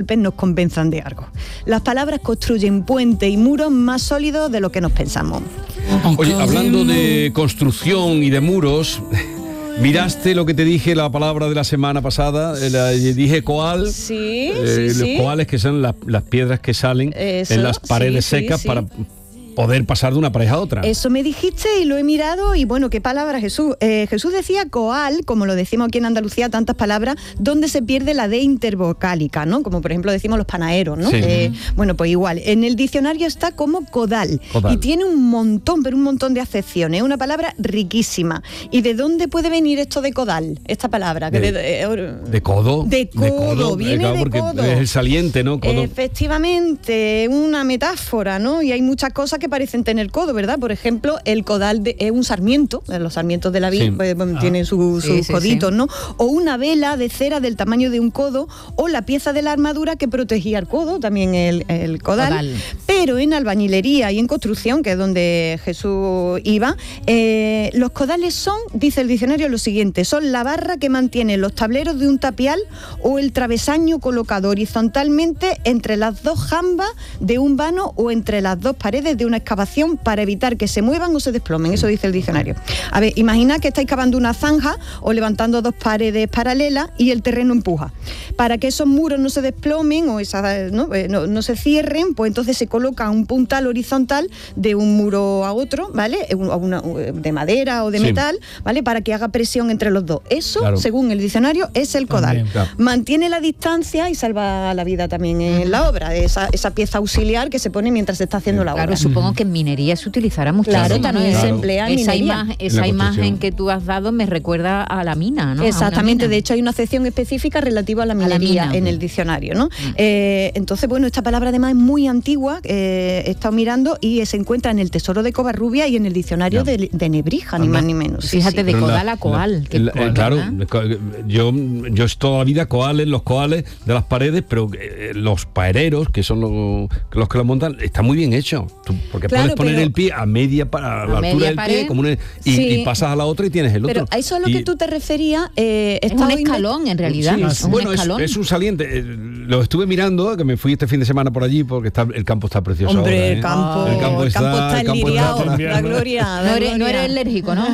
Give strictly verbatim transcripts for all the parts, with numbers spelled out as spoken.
golpe nos convenzan de algo. Las palabras construyen puentes y muros más sólidos de lo que nos pensamos. Oye, hablando de construcción y de muros, ¿miraste lo que te dije, la palabra de la semana pasada? La, dije coal. Sí, eh, sí, sí. Los coales, que son las, las piedras que salen Eso, en las paredes sí, secas sí, sí. para poder pasar de una pareja a otra. Eso me dijiste y lo he mirado y bueno, qué palabra Jesús. Eh, Jesús decía coal, como lo decimos aquí en Andalucía, tantas palabras, donde se pierde la D intervocálica, ¿no? Como por ejemplo decimos los panaderos, ¿no? Sí. Eh, bueno, pues igual. En el diccionario está como codal, Codal. y tiene un montón, pero un montón de acepciones. Es una palabra riquísima. ¿Y de dónde puede venir esto de codal? Esta palabra. De, que de, eh, de codo. De codo, viene claro, de porque codo. es el saliente, ¿no? Codo. Efectivamente, una metáfora, ¿no? Y hay muchas cosas que parecen tener codo, ¿verdad? Por ejemplo, el codal de, es un sarmiento, los sarmientos de la vid, Sí. pues, Ah. tienen su- sus Sí, sí, coditos, sí. ¿no? O una vela de cera del tamaño de un codo, o la pieza de la armadura que protegía el codo, también el, el codal. Codal. Pero en albañilería y en construcción, que es donde Jesús iba, eh, los codales son, dice el diccionario, lo siguiente: son la barra que mantiene los tableros de un tapial o el travesaño colocado horizontalmente entre las dos jambas de un vano o entre las dos paredes de una excavación para evitar que se muevan o se desplomen. Eso dice el diccionario. A ver, imaginad que estáis cavando una zanja o levantando dos paredes paralelas y el terreno empuja. Para que esos muros no se desplomen o esas, ¿no? Eh, no, no se cierren, pues entonces se coloca un puntal horizontal de un muro a otro, ¿vale? Un- una- de madera o de Sí. metal, ¿vale? Para que haga presión entre los dos. Eso, Claro. según el diccionario, es el codal. También, claro. Mantiene la distancia y salva la vida también en la obra. Esa, esa pieza auxiliar que se pone mientras se está haciendo la Claro, obra. supongo que en minería se utilizará mucho. Claro, también Claro. se emplea en Esa, minería. imagen, En esa la imagen construcción. que tú has dado me recuerda a la mina, ¿no? A una Exactamente, mina. de hecho hay una sección específica relativa a la la minería mina. en el diccionario, ¿no? Eh, entonces, bueno, esta palabra además es muy antigua, eh, he estado mirando y se encuentra en el Tesoro de Covarrubia y en el diccionario Ya. de, de Nebrija, ni Anda. más ni menos. Sí, Fíjate, sí. de Pero codal la- a coal. la- qué la- coal, claro, ¿verdad? yo, yo es toda la vida coales, los coales de las paredes, pero eh, los paereros, que son los, los que lo montan, está muy bien hecho. Tú- porque Claro, puedes poner pero- el pie a media para A la media altura del pared. pie, como una- y, Sí. y pasas a la otra y tienes el otro. Pero a eso es lo Y- que tú te referías. Eh, he Es un estado inve- escalón, en realidad. Sí, es un bueno, es, escalón. es un saliente. Eh, Lo estuve mirando, que me fui este fin de semana por allí, porque está, el campo está precioso. Hombre, ahora, ¿eh? el campo, el campo el campo está el campo enliriado, está- la gloria. No la eres, no gloria. eres alérgico, ¿no?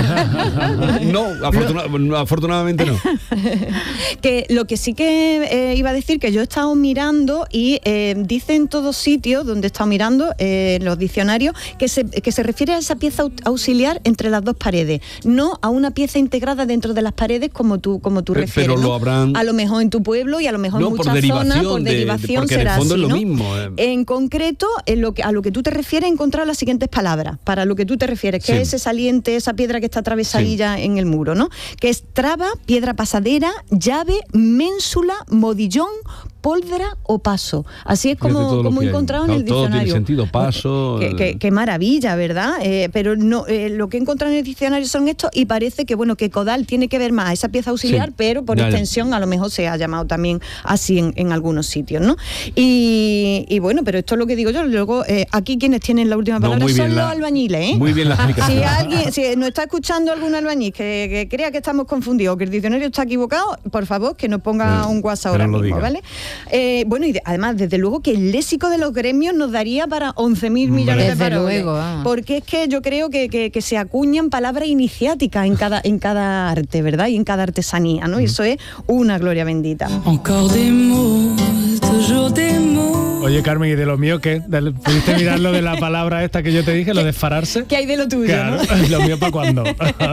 No, afortuna- afortunadamente no. Que lo que sí que eh, iba a decir, que yo he estado mirando y eh, dice en todos sitios donde he estado mirando, eh, en los diccionarios, que se, que se refiere a esa pieza au- auxiliar entre las dos paredes, no a una pieza integrada dentro de las paredes como tú, como tú Pe- refieres. pero ¿no? lo habrán- A lo mejor en tu pueblo y a lo mejor No, en por muchas derivación zonas, por de- de- derivación porque en el será fondo así, es lo ¿no? mismo, eh. En concreto, en lo que, a lo que tú te refieres, he encontrado las siguientes palabras, para lo que tú te refieres, que Sí. es ese saliente, esa piedra que está atravesadilla en el muro, ¿no? Que es traba, piedra pasadera, llave, ménsula, modillón, pólvora o paso. Así es Fíjate como, todo lo como que he hay. encontrado en Claro, el todo tiene diccionario. sentido, paso, Qué, qué- qué maravilla, ¿verdad? Eh, pero no, eh, lo que he encontrado en el diccionario son estos y parece que, bueno, que codal tiene que ver más a esa pieza auxiliar, Sí. pero por Ya, ya. extensión a lo mejor se ha llamado también así en, en algunos sitios, ¿no? Y, y bueno, pero esto es lo que digo yo. Luego, eh, aquí quienes tienen la última No, palabra muy bien son la- los albañiles, ¿eh? muy bien la explicación. Si alguien, si nos está escuchando algún albañil que, que crea que estamos confundidos, que el diccionario está equivocado, por favor, que nos ponga Sí, un WhatsApp que ahora nos lo mismo, diga. ¿vale? Eh, bueno, y de- además, desde luego que el léxico de los gremios nos daría para once mil millones de Desde parodias. luego, vamos. Porque es que yo creo que, que- que se acuñan palabras iniciáticas en cada, en cada arte, ¿verdad? Y en cada artesanía, ¿no? Y eso es una gloria bendita. Encore des mots, toujours des mots. Oye, Carmen, ¿y de lo mío qué? ¿Del- ¿Pudiste mirar lo de la palabra esta que yo te dije, lo de fararse? ¿Qué hay de lo tuyo, Claro, no? lo mío para cuándo.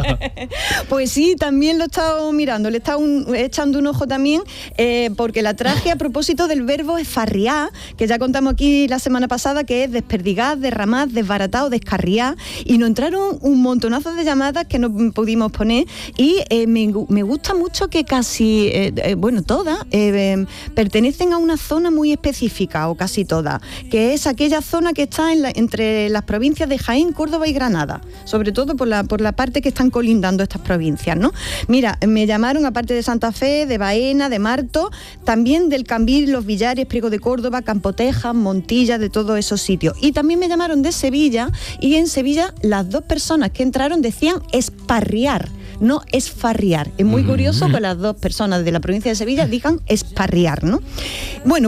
Pues sí, también lo he estado mirando, le he estado un- echando un ojo también, eh, porque la traje a propósito del verbo esfarriar, que ya contamos aquí la semana pasada, que es desperdigar, derramar, desbaratar o descarriar, y nos entraron un montonazo de llamadas que no pudimos poner, y eh, me, gu- me gusta mucho que casi, eh, eh, bueno, todas, eh, eh, pertenecen a una zona muy específica, o casi todas, que es aquella zona que está en la- entre las provincias de Jaén, Córdoba y Granada, sobre todo por la, por la parte que están colindando estas provincias, ¿no? Mira, me llamaron, aparte de Santa Fe, de Baena, de Marto, también del Cambil, Los Villares, Priego de Córdoba, Campotejas, Montilla, de todos esos sitios. Y también me llamaron de Sevilla, y en Sevilla las dos personas que entraron decían esparriar, no esfarriar. Es muy curioso que las dos personas de la provincia de Sevilla digan esparriar, ¿no? Bueno,